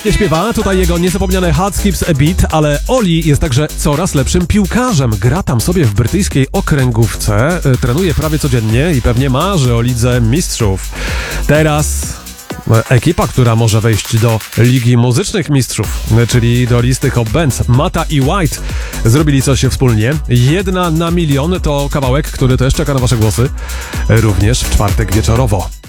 Nie śpiewa, tutaj jego niezapomniane Hard Skips a Beat, ale Oli jest także coraz lepszym piłkarzem. Gra tam sobie w brytyjskiej okręgówce, trenuje prawie codziennie i pewnie marzy o Lidze Mistrzów. Teraz ekipa, która może wejść do Ligi Muzycznych Mistrzów, czyli do listy Hot Bands. Mata i White zrobili coś wspólnie. 1 na milion to kawałek, który też czeka na wasze głosy, również w czwartek wieczorowo.